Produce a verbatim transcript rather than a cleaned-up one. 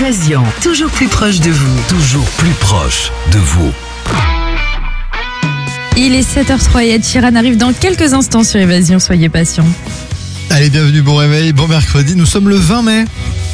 Évasion, toujours plus proche de vous. Toujours plus proche de vous. Il est sept heures zéro trois et Ed Sheeran arrive dans quelques instants sur Évasion, soyez patients. Allez, bienvenue, bon réveil, bon mercredi, nous sommes le vingt mai.